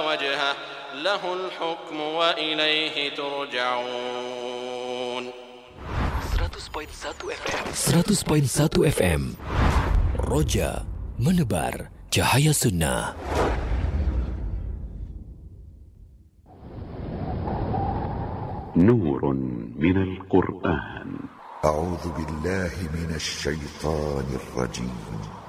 وجهه له الحكم وإليه ترجعون. 100.1 FM Roja menebar cahaya sunnah. نور من القرآن. أعوذ بالله من الشيطان الرجيم.